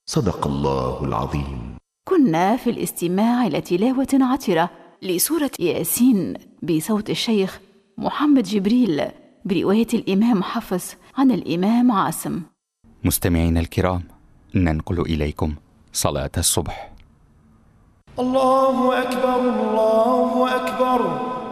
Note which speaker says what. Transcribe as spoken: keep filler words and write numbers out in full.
Speaker 1: صدق الله العظيم.
Speaker 2: كنا في الاستماع إلى تلاوة عطرة لسورة ياسين بصوت الشيخ محمد جبريل برواية الإمام حفص عن الإمام عاصم.
Speaker 3: مستمعين الكرام، ننقل إليكم صلاة الصبح.
Speaker 4: الله أكبر الله أكبر